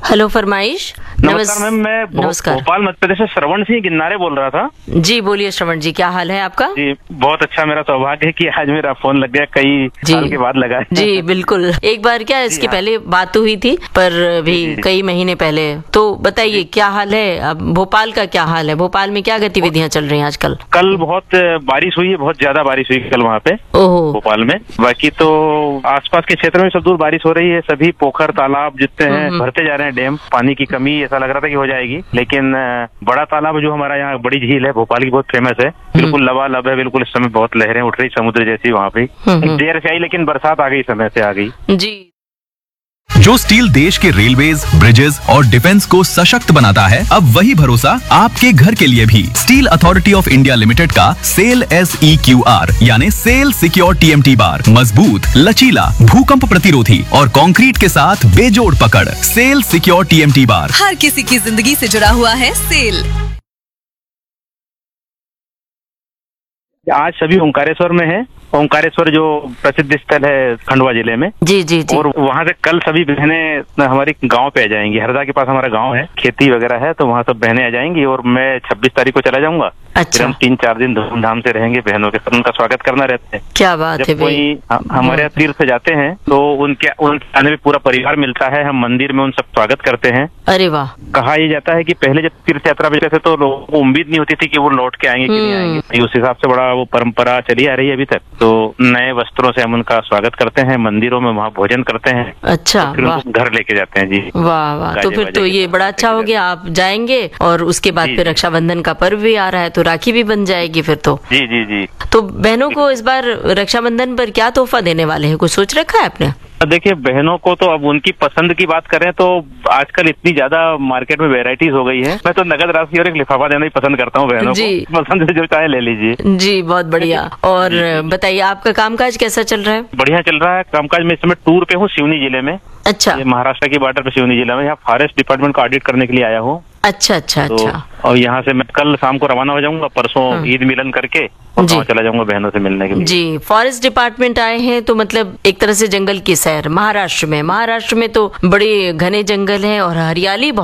Hello फरमाइश। नमस्कार ma'am, मैं भोपाल मध्य प्रदेश से श्रवण सिंह गिन्नारे बोल रहा था। जी बोलिए श्रवण जी, क्या हाल है आपका? जी बहुत अच्छा, मेरा सौभाग्य है कि आज मेरा फोन लग गया, कई साल के बाद लगा है। जी बिल्कुल, एक बार क्या इसके पहले बात हुई थी पर भी कई महीने पहले। तो बताइए क्या हाल है, अब भोपाल का क्या हाल है? भोपाल में क्या गतिविधियां चल रही हैं आजकल? कल बहुत बारिश हुई है, बहुत ज्यादा बारिश हुई कल वहाँ पे ओहो। भोपाल में। बाकी तो आसपास के क्षेत्र में सब दूर बारिश हो रही है, सभी पोखर तालाब जितने हैं भरते जा रहे हैं। डैम पानी की कमी ऐसा लग रहा था कि हो जाएगी, लेकिन बड़ा तालाब जो हमारा यहाँ बड़ी झील है भोपाल की, बहुत फेमस है, बिल्कुल लबालब है, बिल्कुल इस समय बहुत लहरें उठ रही समुद्र जैसी वहाँ पे। देर से आई लेकिन बरसात आ गई, समय से आ गई जी। जो स्टील देश के रेलवेज, ब्रिजेस और डिफेंस को सशक्त बनाता है, अब वही भरोसा आपके घर के लिए भी। Steel authority of India limited का सेल SEQR यानी सेल सिक्योर TMT बार मजबूत, लचीला, भूकंप प्रतिरोधी और कंक्रीट के साथ बेजोड़ पकड़। सेल सिक्योर TMT बार हर किसी की जिंदगी से जुड़ा हुआ है। सेल आज सभी ओंकारेश्वर में है। ओंकारेश्वर जो प्रसिद्ध स्थल है खंडवा जिले में। जी जी जी। और वहाँ से कल सभी बहनें हमारे गांव पे आ जाएंगी। हरदा के पास हमारा गांव है, खेती वगैरह है, तो वहाँ सब बहनें आ जाएंगी और मैं 26 तारीख को चला जाऊंगा। अच्छा। फिर हम 3-4 दिन धूमधाम से रहेंगे, बहनों के साथ उनका स्वागत करना रहता है। क्या बात है जब कोई हमारे यहाँ तीर्थ जाते हैं तो उनके आने में पूरा परिवार मिलता है, हम मंदिर में उन सब स्वागत करते हैं। अरे वाह। कहा यह जाता है कि पहले जब तीर्थ यात्रा पे जाते थे तो लोगों को उम्मीद नहीं होती थी कि वो लौट के आएंगे कि नहीं आएंगे। उस हिसाब से बड़ा वो परंपरा चली आ रही है अभी तक। तो नए वस्त्रों से हम उनका स्वागत करते हैं, मंदिरों में वहाँ भोजन करते हैं। अच्छा। तो फिर उनको घर लेके जाते हैं। जी वाह वाह, तो फिर तो ये बड़ा अच्छा हो गया, आप जाएंगे और उसके बाद फिर रक्षाबंधन का पर्व भी आ रहा है तो राखी भी बन जाएगी फिर तो। जी जी जी। तो बहनों को इस बार रक्षाबंधन पर क्या तोहफा देने वाले हैं, कुछ सोच रखा है आपने? देखिए बहनों को तो अब उनकी पसंद की बात करें तो आजकल इतनी ज्यादा मार्केट में वेराइटीज हो गई है। मैं तो नगद राशि और एक लिफाफा देना ही पसंद करता हूँ बहनों को, पसंद से जो चाहे ले लीजिए। जी बहुत बढ़िया। और बताइए आपका कामकाज कैसा चल रहा है? बढ़िया चल रहा है कामकाज। मैं इस समय टूर पे हूँ सिवनी जिले में। अच्छा। ये महाराष्ट्र की बॉर्डर पे सिवनी जिला में, यहाँ फॉरेस्ट डिपार्टमेंट को ऑडिट करने के लिए आया हूँ। अच्छा अच्छा तो, अच्छा। और यहाँ से मैं कल शाम को रवाना हो जाऊंगा, परसों ईद मिलन करके और गाँव चला जाऊंगा बहनों से मिलने के लिए। जी फॉरेस्ट डिपार्टमेंट आए हैं तो मतलब एक तरह से जंगल की सैर। महाराष्ट्र में तो बड़े घने जंगल हैं और हरियाली